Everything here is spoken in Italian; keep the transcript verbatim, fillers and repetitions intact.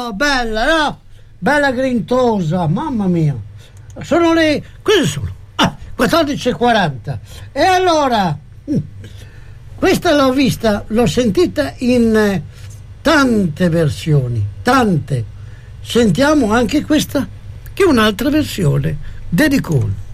Oh, bella, no? Bella grintosa, mamma mia. Sono le... Cosa sono? Ah, quattordici e quaranta. E allora, questa l'ho vista, l'ho sentita in eh, tante versioni, tante. Sentiamo anche questa, che è un'altra versione. Daddy Cool.